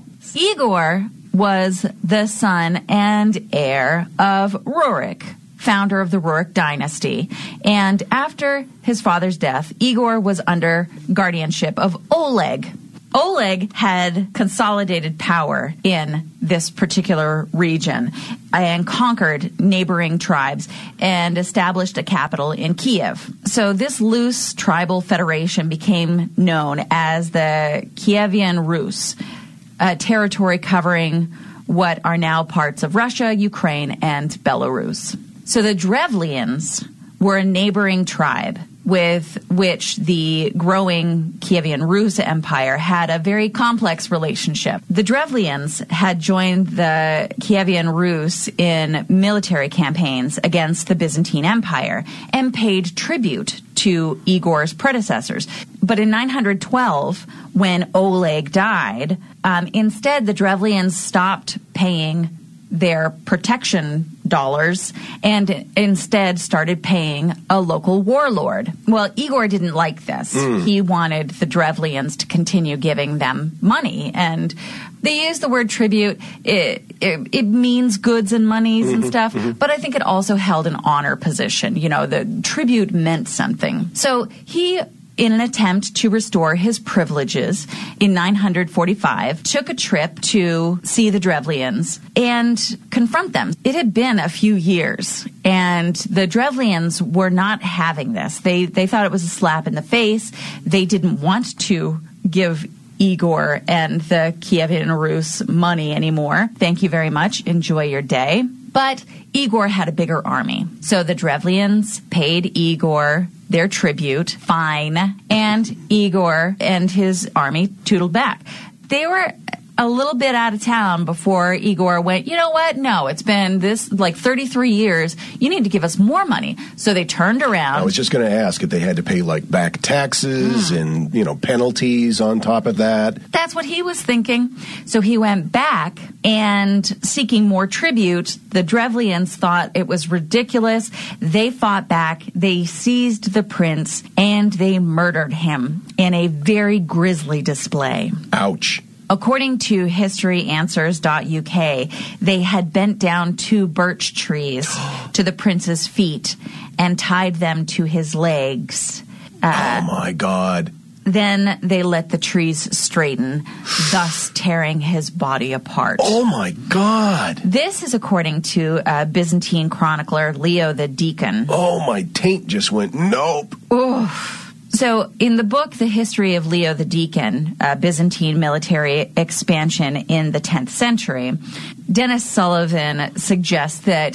Speaker 2: Igor was the son and heir of Rurik, founder of the Rurik dynasty. And after his father's death, Igor was under guardianship of Oleg. Oleg had consolidated power in this particular region and conquered neighboring tribes and established a capital in Kiev. So this loose tribal federation became known as the Kievian Rus, a territory covering what are now parts of Russia, Ukraine, and Belarus. So the Drevlians were a neighboring tribe with which the growing Kievian Rus Empire had a very complex relationship. The Drevlians had joined the Kievian Rus in military campaigns against the Byzantine Empire and paid tribute to Igor's predecessors. But in nine hundred twelve, when Oleg died, um, instead the Drevlians stopped paying their protection dollars and instead started paying a local warlord. Well, Igor didn't like this. Mm. He wanted the Drevlians to continue giving them money. And they use the word tribute. It, it, it means goods and monies mm-hmm, and stuff, mm-hmm. but I think it also held an honor position. You know, the tribute meant something. So he, in an attempt to restore his privileges in nine hundred forty-five, took a trip to see the Drevlians and confront them. It had been a few years, and the Drevlians were not having this. They they thought it was a slap in the face. They didn't want to give Igor and the Kievian Rus money anymore. Thank you very much. Enjoy your day. But Igor had a bigger army. So the Drevlians paid Igor their tribute, fine, and Igor and his army tootled back. They were a little bit out of town before Igor went, you know what? No, it's been this like thirty-three years. You need to give us more money. So they turned around.
Speaker 5: I was just going to ask if they had to pay like back taxes mm. and, you know, penalties on top of that.
Speaker 2: That's what he was thinking. So he went back and seeking more tribute. The Drevlians thought it was ridiculous. They fought back. They seized the prince and they murdered him in a very grisly display.
Speaker 5: Ouch.
Speaker 2: According to history answers dot U K, they had bent down two birch trees to the prince's feet and tied them to his legs.
Speaker 5: Uh, oh, my God.
Speaker 2: Then they let the trees straighten, thus tearing his body apart.
Speaker 5: Oh, my God.
Speaker 2: This is according to uh, Byzantine chronicler Leo the Deacon.
Speaker 5: Oh, my taint just went nope.
Speaker 2: Oof. So in the book, The History of Leo the Deacon, uh, Byzantine military expansion in the tenth century, Dennis Sullivan suggests that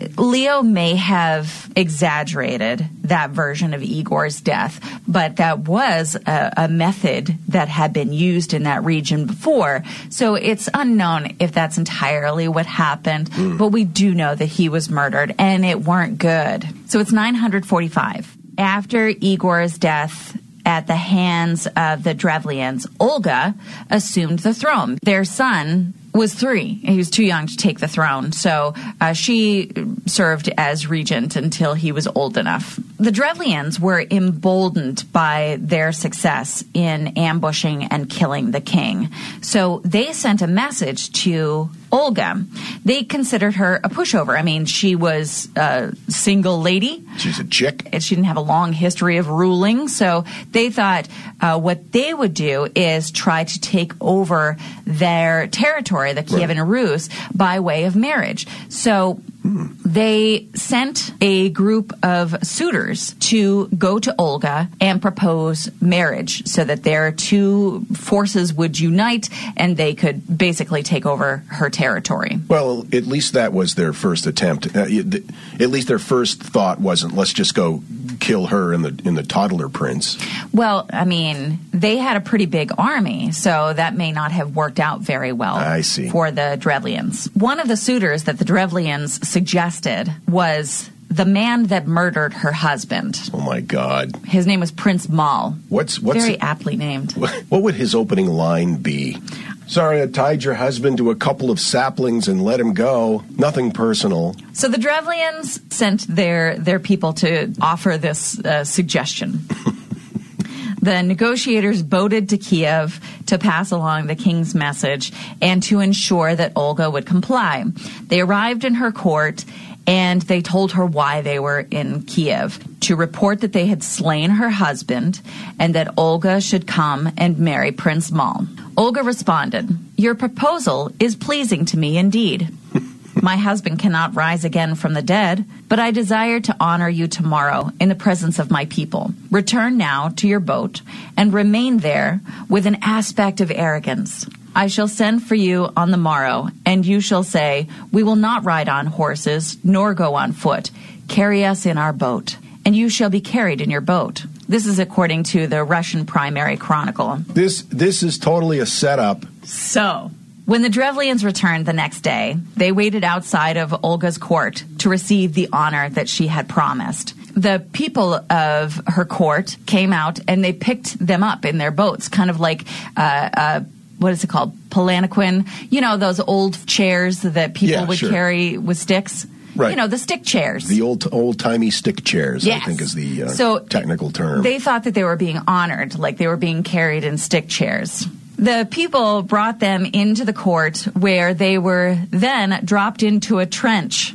Speaker 2: Leo may have exaggerated that version of Igor's death, but that was a, a method that had been used in that region before. So it's unknown if that's entirely what happened, mm. but we do know that he was murdered, and it weren't good. So it's nine hundred forty-five. After Igor's death at the hands of the Drevlians, Olga assumed the throne. Their son was three. He was too young to take the throne, so uh, she served as regent until he was old enough. The Drevlians were emboldened by their success in ambushing and killing the king, so they sent a message to Olga. They considered her a pushover. I mean, she was a single lady.
Speaker 5: She's a chick.
Speaker 2: She didn't have a long history of ruling, so they thought uh, what they would do is try to take over their territory, the Kievan Rus, by way of marriage. So hmm. they sent a group of suitors to go to Olga and propose marriage so that their two forces would unite and they could basically take over her territory.
Speaker 5: Well, at least that was their first attempt. Uh, at least their first thought wasn't, let's just go kill her and the in the toddler prince.
Speaker 2: Well, I mean, they had a pretty big army, so that may not have worked out very well
Speaker 5: I see.
Speaker 2: for the Drevlians. One of the suitors that the Drevlians suggested was the man that murdered her husband.
Speaker 5: Oh, my God.
Speaker 2: His name was Prince Mal.
Speaker 5: What's, what's
Speaker 2: Very aptly named.
Speaker 5: What would his opening line be? Sorry, I tied your husband to a couple of saplings and let him go. Nothing personal.
Speaker 2: So the Drevlians sent their, their people to offer this uh, suggestion. The negotiators boated to Kiev to pass along the king's message and to ensure that Olga would comply. They arrived in her court and they told her why they were in Kiev, to report that they had slain her husband and that Olga should come and marry Prince Mal. Olga responded, "Your proposal is pleasing to me indeed. My husband cannot rise again from the dead, but I desire to honor you tomorrow in the presence of my people. Return now to your boat and remain there with an aspect of arrogance. I shall send for you on the morrow, and you shall say, 'We will not ride on horses, nor go on foot. Carry us in our boat.' And you shall be carried in your boat." This is according to the Russian Primary Chronicle.
Speaker 5: This this is totally a setup.
Speaker 2: So, when the Drevlians returned the next day, they waited outside of Olga's court to receive the honor that she had promised. The people of her court came out and they picked them up in their boats, kind of like, uh, uh, what is it called? Palanquin. You know, those old chairs that people
Speaker 5: Yeah,
Speaker 2: would
Speaker 5: sure.
Speaker 2: carry with sticks?
Speaker 5: Right.
Speaker 2: You know, the stick chairs.
Speaker 5: The old old timey stick chairs,
Speaker 2: Yes.
Speaker 5: I think, is the uh,
Speaker 2: So
Speaker 5: technical term.
Speaker 2: They thought that they were being honored, like they were being carried in stick chairs. The people brought them into the court where they were then dropped into a trench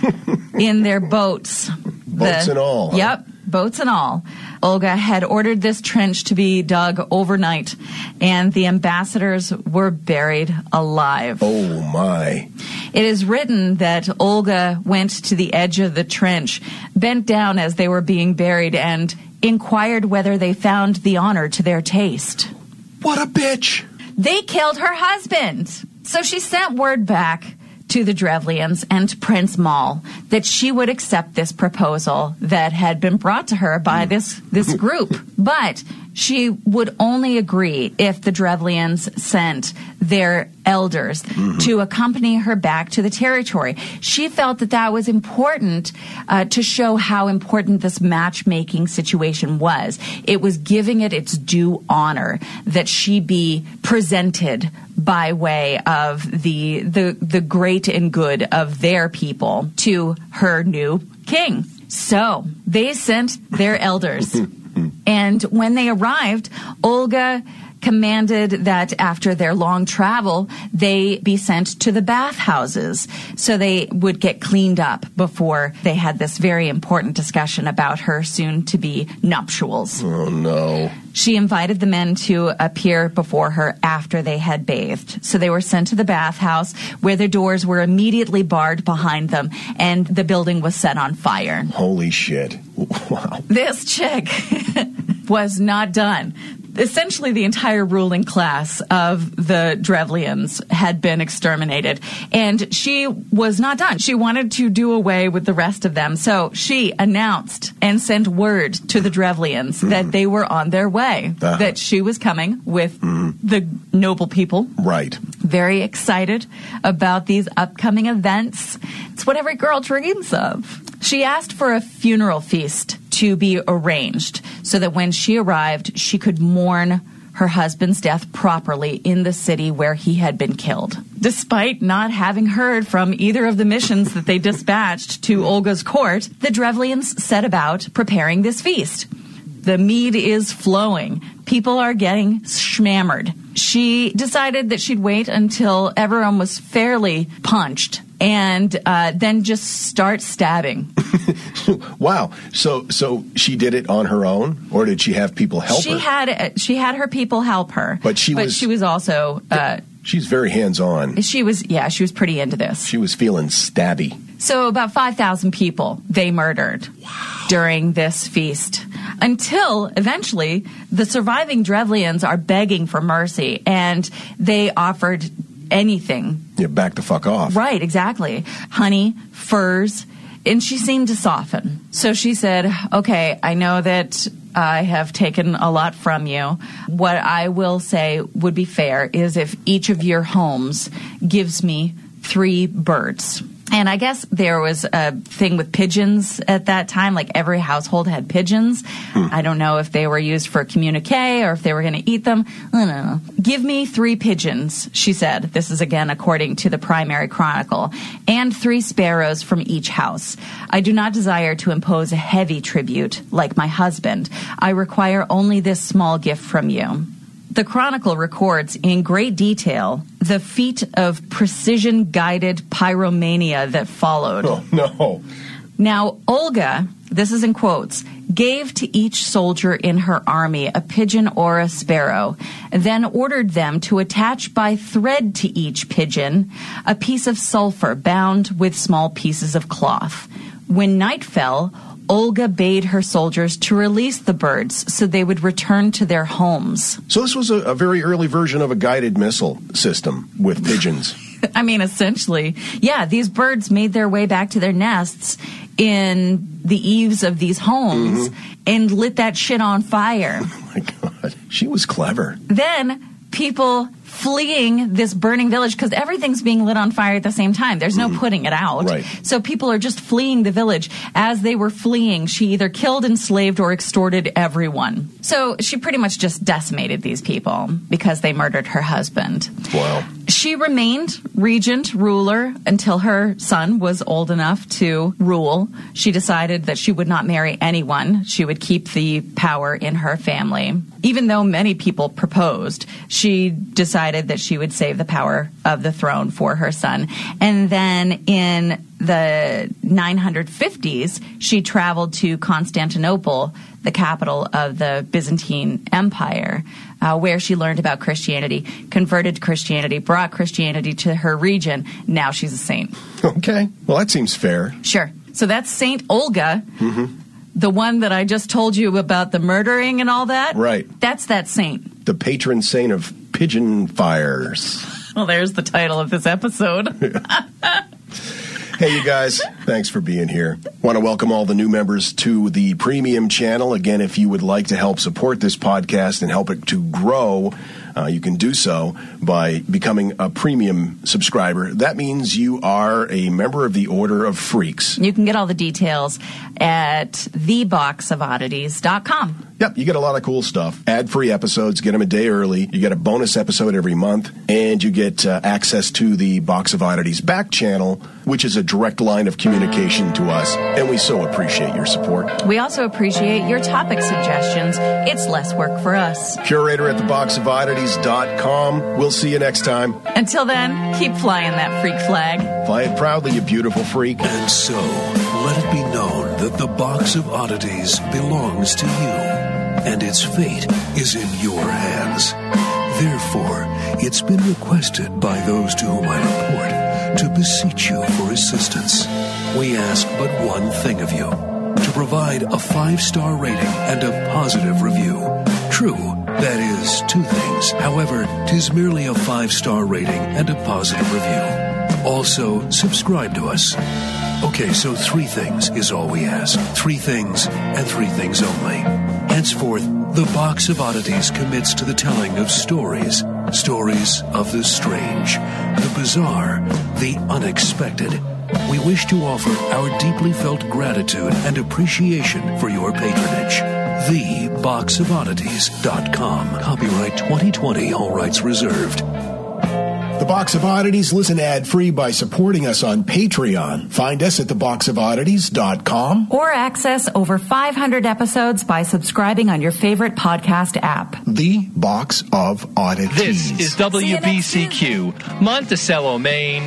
Speaker 2: in their boats.
Speaker 5: Boats
Speaker 2: The-
Speaker 5: and all, huh?
Speaker 2: Yep, boats and all. Olga had ordered this trench to be dug overnight, and the ambassadors were buried alive.
Speaker 5: Oh, my.
Speaker 2: It is written that Olga went to the edge of the trench, bent down as they were being buried, and inquired whether they found the honor to their taste.
Speaker 5: What a bitch.
Speaker 2: They killed her husband. So she sent word back to the Drevlians and to Prince Mal that she would accept this proposal that had been brought to her by this, this group. But she would only agree if the Drevlians sent their elders mm-hmm. to accompany her back to the territory. She felt that that was important uh, to show how important this matchmaking situation was. It was giving it its due honor that she be presented by way of the the the great and good of their people to her new king. So they sent their elders. And when they arrived, Olga commanded that after their long travel, they be sent to the bathhouses so they would get cleaned up before they had this very important discussion about her soon-to-be nuptials.
Speaker 5: Oh, no.
Speaker 2: She invited the men to appear before her after they had bathed. So they were sent to the bathhouse where the doors were immediately barred behind them and the building was set on fire.
Speaker 5: Holy shit. Wow.
Speaker 2: This chick was not done. Essentially, the entire ruling class of the Drevlians had been exterminated, and she was not done. She wanted to do away with the rest of them, so she announced and sent word to the Drevlians mm-hmm. that they were on their way, uh-huh. that she was coming with mm-hmm. the noble people.
Speaker 5: Right.
Speaker 2: Very excited about these upcoming events. It's what every girl dreams of. She asked for a funeral feast to be arranged so that when she arrived, she could mourn her husband's death properly in the city where he had been killed. Despite not having heard from either of the missions that they dispatched to Olga's court, the Drevlians set about preparing this feast. The mead is flowing. People are getting schmammered. She decided that she'd wait until everyone was fairly punched and uh, then just start stabbing.
Speaker 5: Wow. So so she did it on her own, or did she have people help
Speaker 2: she
Speaker 5: her?
Speaker 2: She had she had her people help her.
Speaker 5: But she
Speaker 2: but
Speaker 5: was
Speaker 2: she was also uh,
Speaker 5: she's very hands-on.
Speaker 2: She was yeah, she was pretty into this.
Speaker 5: She was feeling stabby.
Speaker 2: So about five thousand people they murdered wow. during this feast. Until eventually the surviving Drevlians are begging for mercy, and they offered anything.
Speaker 5: Yeah, back the fuck off.
Speaker 2: Right, exactly. Honey, furs, and she seemed to soften. So she said, okay, I know that I have taken a lot from you. What I will say would be fair is if each of your homes gives me three birds. And I guess there was a thing with pigeons at that time. Like every household had pigeons. Hmm. I don't know if they were used for communique or if they were going to eat them. I don't know. Give me three pigeons, she said. This is again according to the Primary Chronicle. And three sparrows from each house. I do not desire to impose a heavy tribute like my husband. I require only this small gift from you. The Chronicle records in great detail the feat of precision-guided pyromania that followed.
Speaker 5: Oh, no.
Speaker 2: Now, Olga, this is in quotes, gave to each soldier in her army a pigeon or a sparrow, then ordered them to attach by thread to each pigeon a piece of sulfur bound with small pieces of cloth. When night fell, Olga bade her soldiers to release the birds so they would return to their homes.
Speaker 5: So this was a, a very early version of a guided missile system with pigeons.
Speaker 2: I mean, essentially, yeah, these birds made their way back to their nests in the eaves of these homes mm-hmm. and lit that shit on fire.
Speaker 5: Oh, my God. She was clever.
Speaker 2: Then people fleeing this burning village, because everything's being lit on fire at the same time. There's no mm-hmm. putting it out.
Speaker 5: Right.
Speaker 2: So people are just fleeing the village. As they were fleeing, she either killed, enslaved, or extorted everyone. So she pretty much just decimated these people because they murdered her husband.
Speaker 5: Wow.
Speaker 2: She remained regent, ruler, until her son was old enough to rule. She decided that she would not marry anyone. She would keep the power in her family. Even though many people proposed, she decided that she would save the power of the throne for her son. And then in the nine fifties, she traveled to Constantinople, the capital of the Byzantine Empire, uh, where she learned about Christianity, converted to Christianity, brought Christianity to her region. Now she's a saint.
Speaker 5: Okay. Well, that seems fair.
Speaker 2: Sure. So that's Saint Olga,
Speaker 5: mm-hmm.
Speaker 2: the one that I just told you about the murdering and all that.
Speaker 5: Right.
Speaker 2: That's that saint.
Speaker 5: The patron saint of pigeon fires.
Speaker 2: Well, there's the title of this episode.
Speaker 5: Hey, you guys, thanks for being here. Want to welcome all the new members to the Premium channel. Again, if you would like to help support this podcast and help it to grow, uh, you can do so by becoming a Premium subscriber. That means you are a member of the Order of Freaks.
Speaker 2: You can get all the details at the box of oddities dot com.
Speaker 5: Yep, you get a lot of cool stuff. Ad-free episodes, get them a day early. You get a bonus episode every month, and you get uh, access to the Box of Oddities back channel, which is a direct line of communication to us, and we so appreciate your support.
Speaker 2: We also appreciate your topic suggestions. It's less work for us.
Speaker 5: Curator at the box of oddities dot com. We'll see you next time.
Speaker 2: Until then, keep flying that freak flag.
Speaker 5: Fly it proudly, you beautiful freak.
Speaker 3: And so, let it be known that the Box of Oddities belongs to you, and its fate is in your hands. Therefore, it's been requested by those to whom I report to beseech you for assistance. We ask but one thing of you, to provide a five-star rating and a positive review. True, that is two things. However, 'tis merely a five-star rating and a positive review. Also, subscribe to us. Okay, so three things is all we ask. Three things and three things only. Henceforth, the Box of Oddities commits to the telling of stories. Stories of the strange, the bizarre, the unexpected. We wish to offer our deeply felt gratitude and appreciation for your patronage. the box of oddities dot com. Copyright twenty twenty, all rights reserved.
Speaker 1: The Box of Oddities, listen ad-free by supporting us on Patreon. Find us at the box of oddities dot com.
Speaker 2: Or access over five hundred episodes by subscribing on your favorite podcast app.
Speaker 1: The Box of Oddities.
Speaker 6: This is W B C Q, Monticello, Maine.